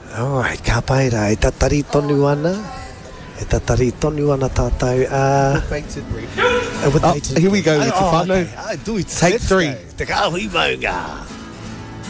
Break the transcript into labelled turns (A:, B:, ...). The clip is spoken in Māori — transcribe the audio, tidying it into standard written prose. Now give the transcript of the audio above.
A: Alright, ka pai rā, e tatari tonu ana. E tatari tonu ana tātou.
B: Here we go with the fun.
A: Okay.
B: Take 3.
A: Te ka hui maunga.